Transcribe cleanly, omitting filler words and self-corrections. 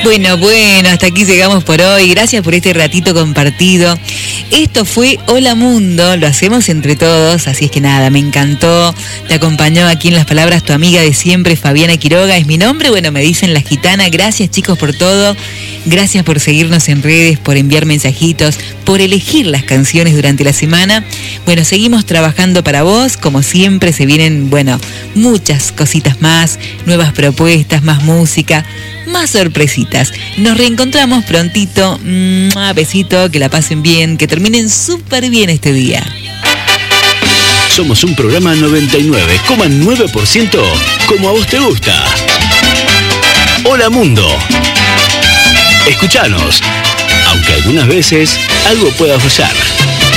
Bueno, hasta aquí llegamos por hoy. Gracias por este ratito compartido. Esto fue Hola Mundo, lo hacemos entre todos, así es que nada, me encantó. Te acompañó aquí en las palabras tu amiga de siempre, Fabiana Quiroga, es mi nombre. Bueno, me dicen La Gitana. Gracias, chicos, por todo. Gracias por seguirnos en redes, por enviar mensajitos, por elegir las canciones durante la semana. Bueno, seguimos trabajando para vos. Como siempre, se vienen, muchas cositas más, nuevas propuestas, más música, más sorpresitas. Nos reencontramos prontito. Besito, que la pasen bien, que terminen súper bien este día. Somos un programa 99,9% como a vos te gusta. Hola Mundo. Escuchanos, aunque algunas veces algo pueda fallar.